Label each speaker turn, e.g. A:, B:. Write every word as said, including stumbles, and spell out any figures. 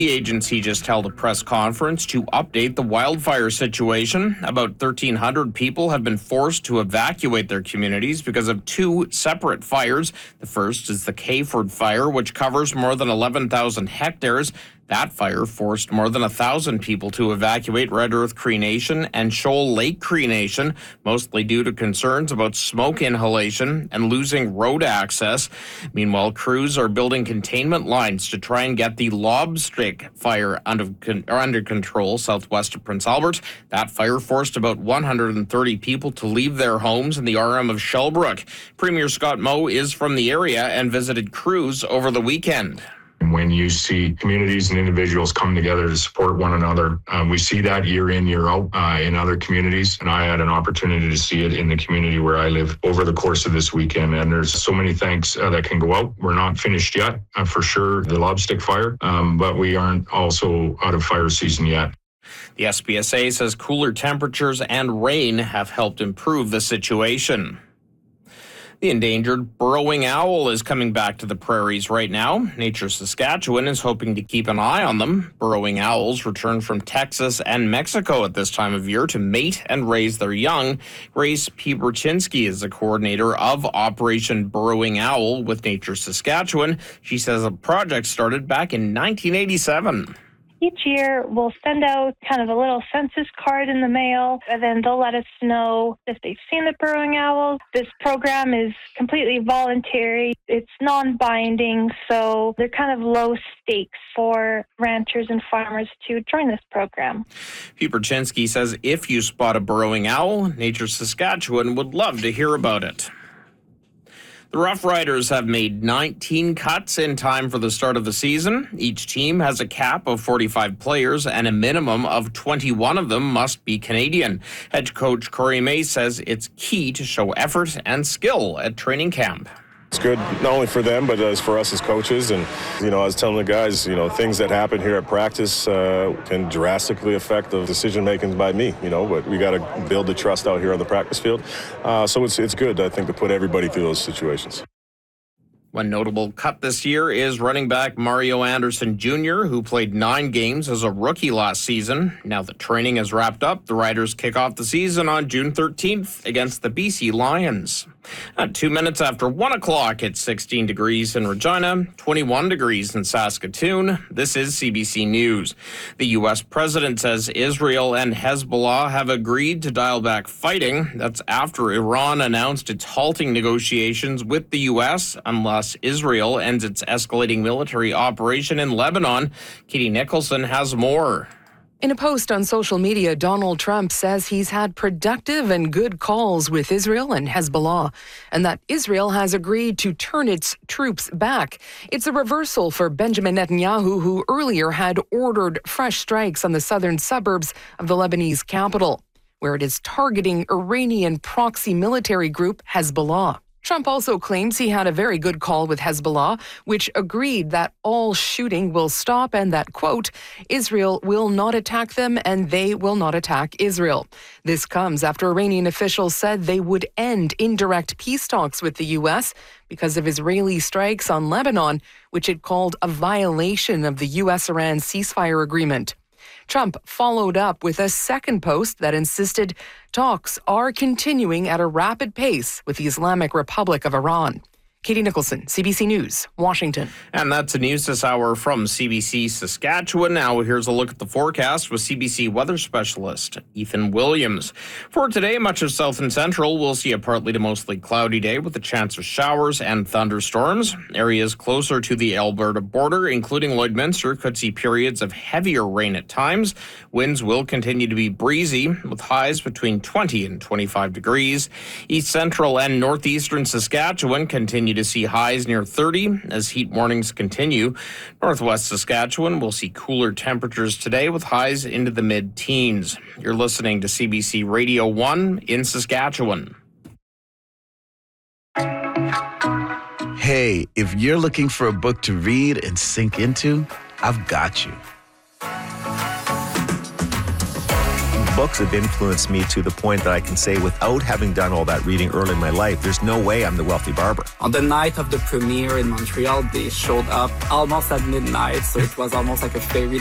A: The agency just held a press conference to update the wildfire situation. About thirteen hundred people have been forced to evacuate their communities because of two separate fires. The first is the Kayford Fire, which covers more than eleven thousand hectares. That fire forced more than one thousand people to evacuate Red Earth Cree Nation and Shoal Lake Cree Nation, mostly due to concerns about smoke inhalation and losing road access. Meanwhile, crews are building containment lines to try and get the Lobstick Fire under, under control southwest of Prince Albert. That fire forced about one hundred thirty people to leave their homes in the R M of Shellbrook. Premier Scott Moe is from the area and visited crews over the weekend.
B: When you see communities and individuals come together to support one another, um, we see that year in, year out uh, in other communities. And I had an opportunity to see it in the community where I live over the course of this weekend. And there's so many thanks uh, that can go out. We're not finished yet, uh, for sure, the Lobstick Fire, um, but we aren't also out of fire season yet.
A: The S P S A says cooler temperatures and rain have helped improve the situation. The endangered burrowing owl is coming back to the prairies right now. Nature Saskatchewan is hoping to keep an eye on them. Burrowing owls return from Texas and Mexico at this time of year to mate and raise their young. Grace Pieberczynski is the coordinator of Operation Burrowing Owl with Nature Saskatchewan. She says a project started back in nineteen eighty-seven.
C: Each year, we'll send out kind of a little census card in the mail, and then they'll let us know if they've seen the burrowing owls. This program is completely voluntary. It's non-binding, so they're kind of low stakes for ranchers and farmers to join this program.
A: Pieberczynski says if you spot a burrowing owl, Nature Saskatchewan would love to hear about it. The Rough Riders have made nineteen cuts in time for the start of the season. Each team has a cap of forty-five players, and a minimum of twenty-one of them must be Canadian. Head coach Corey May says it's key to show effort and skill at training camp.
D: It's good not only for them, but as for us as coaches. And, you know, I was telling the guys, you know, things that happen here at practice uh, can drastically affect the decision-making by me, you know, but we got to build the trust out here on the practice field. Uh, so it's it's good, I think, to put everybody through those situations.
A: One notable cut this year is running back Mario Anderson Junior, who played nine games as a rookie last season. Now that training is wrapped up, the Riders kick off the season on June thirteenth against the B C Lions. At two minutes after one o'clock, it's sixteen degrees in Regina, twenty-one degrees in Saskatoon. This is C B C News. The U S president says Israel and Hezbollah have agreed to dial back fighting. That's after Iran announced it's halting negotiations with the U S unless Israel ends its escalating military operation in Lebanon. Katie Nicholson has more.
E: In a post on social media, Donald Trump says he's had productive and good calls with Israel and Hezbollah, and that Israel has agreed to turn its troops back. It's a reversal for Benjamin Netanyahu, who earlier had ordered fresh strikes on the southern suburbs of the Lebanese capital, where it is targeting Iranian proxy military group Hezbollah. Trump also claims he had a very good call with Hezbollah, which agreed that all shooting will stop and that, quote, Israel will not attack them and they will not attack Israel. This comes after Iranian officials said they would end indirect peace talks with the U S because of Israeli strikes on Lebanon, which it called a violation of the U S Iran ceasefire agreement. Trump followed up with a second post that insisted talks are continuing at a rapid pace with the Islamic Republic of Iran. Katie Nicholson, C B C News, Washington.
A: And that's the news this hour from C B C Saskatchewan. Now here's a look at the forecast with C B C weather specialist Ethan Williams. For today, much of south and central will see a partly to mostly cloudy day with a chance of showers and thunderstorms. Areas closer to the Alberta border, including Lloydminster, could see periods of heavier rain at times. Winds will continue to be breezy with highs between twenty and twenty-five degrees. East central and northeastern Saskatchewan continue to see highs near thirty as heat warnings continue. Northwest Saskatchewan will see cooler temperatures today with highs into the mid-teens. You're listening to C B C Radio one in Saskatchewan.
F: Hey, if you're looking for a book to read and sink into, I've got you.
G: books have influenced me to the point that I can say, without having done all that reading early in my life, there's no way I'm the wealthy barber.
H: On the night of the premiere in Montreal, they showed up almost at midnight, so it was almost like a fairy